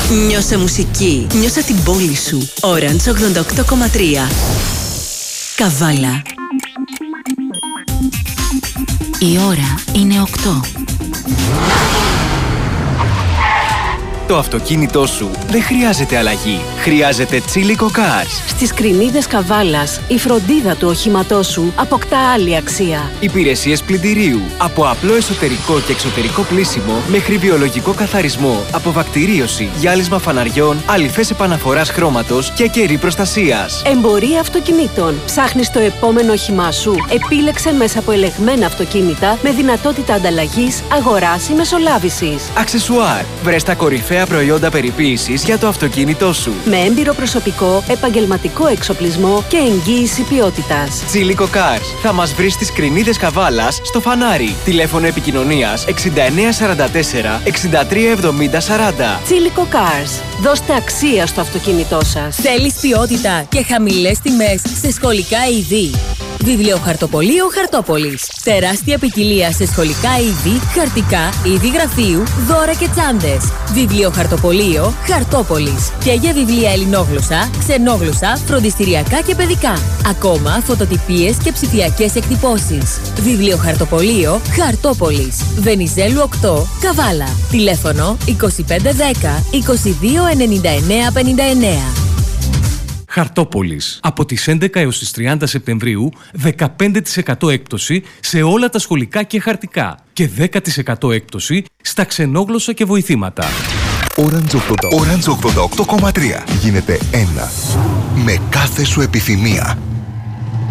Νιώσε μουσική. Νιώσε την πόλη σου. Orange 88,3. Καβάλα. Η ώρα είναι 8. Το αυτοκίνητό σου δεν χρειάζεται αλλαγή. Χρειάζεται Τσίλικο Cars. Στις Κρινίδες Καβάλας, η φροντίδα του οχήματός σου αποκτά άλλη αξία. Υπηρεσίες πλυντηρίου. Από απλό εσωτερικό και εξωτερικό πλύσιμο μέχρι βιολογικό καθαρισμό, αποβακτηρίωση, γυάλισμα φαναριών, αλυφές επαναφοράς χρώματος και κερί προστασίας. Εμπορία αυτοκινήτων. Ψάχνεις το επόμενο όχημά σου? Επίλεξε μέσα από ελεγμένα αυτοκίνητα με δυνατότητα ανταλλαγής, αγοράς ή μεσολάβησης. Αξεσουάρ. Βρες τα κορυφαία προϊόντα περιποίησης για το αυτοκίνητό σου. Με έμπειρο προσωπικό, επαγγελματικό εξοπλισμό και εγγύηση ποιότητας. Τσίλικο Cars. Θα μας βρεις στις Κρινίδες Καβάλας στο Φανάρι. Τηλέφωνο επικοινωνίας 6944 6370 40. Τσίλικο Cars. Δώστε αξία στο αυτοκίνητό σας. Θέλεις ποιότητα και χαμηλές τιμές σε σχολικά είδη? Βιβλιοχαρτοπωλείο Χαρτόπολης. Τεράστια ποικιλία σε σχολικά είδη, χαρτικά, είδη γραφείου, δώρα και τσάντες. Βιβλιοχαρτοπωλείο Χαρτόπολης. Και για βιβλία ελληνόγλωσσα, ξενόγλωσσα, φροντιστηριακά και παιδικά. Ακόμα φωτοτυπίες και ψηφιακές εκτυπώσεις. Βιβλιοχαρτοπωλείο Χαρτόπολης. Βενιζέλου 8, Καβάλα. Τηλέφωνο 2510 2299 59. Χαρτόπολης. Από τις 11 έως τις 30 Σεπτεμβρίου, 15% έκπτωση σε όλα τα σχολικά και χαρτικά και 10% έκπτωση στα ξενόγλωσσα και βοηθήματα. Orange 88,3 γίνεται ένα με κάθε σου επιθυμία.